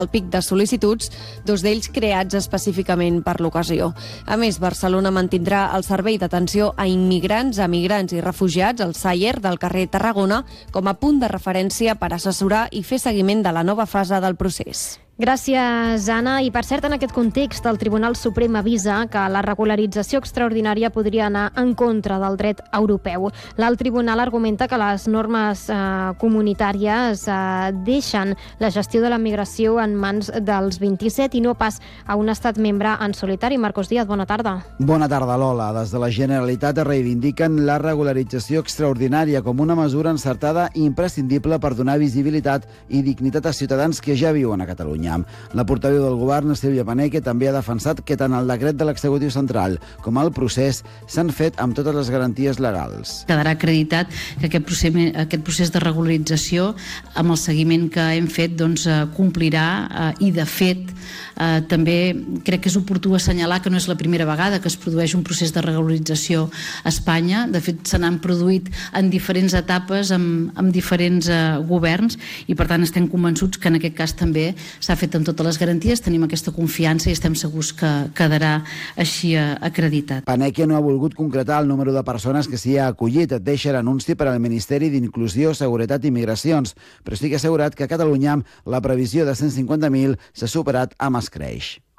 el pic de sol·licituds, 2 d'ells creats específicament per l'ocasió. A més, Barcelona mantindrà el servei d'atenció a immigrants, emigrants i refugiats, el SAIER, del carrer Tarragona, com a punt de referència per assessorar i fer seguiment de la nova fase del procés. Gràcies, Anna. I per cert, en aquest context, el Tribunal Suprem avisa que la regularització extraordinària podria anar en contra del dret europeu. L'alt tribunal argumenta que les normes comunitàries deixen la gestió de la migració en mans dels 27 i no pas a un estat membre en solitari. Marcos Díaz, bona tarda. Bona tarda, Lola. Des de la Generalitat reivindiquen la regularització extraordinària com una mesura encertada i imprescindible per donar visibilitat i dignitat a ciutadans que ja viuen a Catalunya. La portaveu del govern, Sílvia Paneque, també ha defensat que tant el decret de l'executiu central com el procés s'han fet amb totes les garanties legals. Quedarà acreditat que aquest procés de regularització, amb el seguiment que hem fet, complirà i, de fet, també crec que és oportú assenyalar que no és la primera vegada que es produeix un procés de regularització a Espanya. De fet, se n'han produït en diferents etapes amb diferents governs i, per tant, estem convençuts que en aquest cas també s'ha fet amb totes les garanties, tenim aquesta confiança i estem segurs que quedarà així acreditat. Paneque no ha volgut concretar el número de persones que s'hi ha acollit. Deixa l'anunci per al Ministeri d'Inclusió, Seguretat i Migracions, però sí que ha assegurat que a Catalunya la previsió de 150.000 s'ha superat amb escreix.